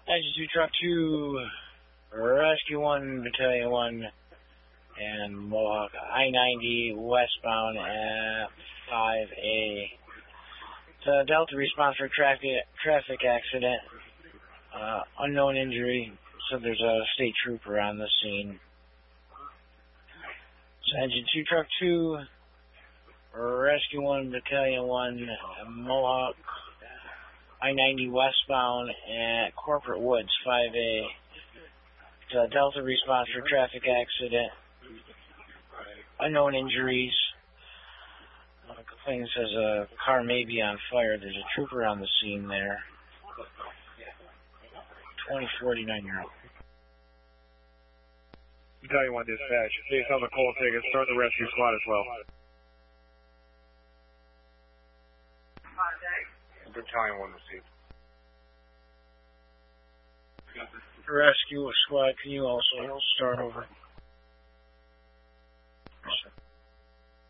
92 Truck 2, Rescue 1, Battalion 1, and Mohawk I-90 westbound at 5A. It's Delta response for traffic accident, unknown injury, so there's a state trooper on the scene. So Engine 2 Truck 2, Rescue 1, Battalion 1, Mohawk I-90 westbound at Corporate Woods 5A. It's Delta response for traffic accident, unknown injuries. Complaint says a car may be on fire. There's a trooper on the scene there. 49-year-old. Battalion 1 dispatch. Based on the call ticket, start the rescue squad as well. Battalion 1 received. Rescue squad, can you also start over?